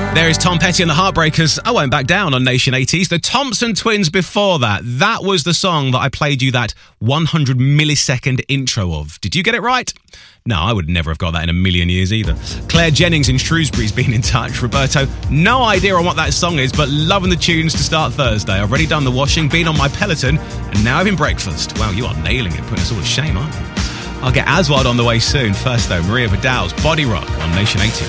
There is Tom Petty and the Heartbreakers. I won't back down on Nation 80s. The Thompson Twins before that. That was the song that I played you that 100 millisecond intro of. Did you get it right? No, I would never have got that in a million years either. Claire Jennings in Shrewsbury's been in touch. Roberto, no idea on what that song is, but loving the tunes to start Thursday. I've already done the washing, been on my Peloton, and now having breakfast. Wow, you are nailing it, putting us all to shame, aren't you? I'll get Aswad on the way soon. First though, Maria Vidal's Body Rock on Nation 80.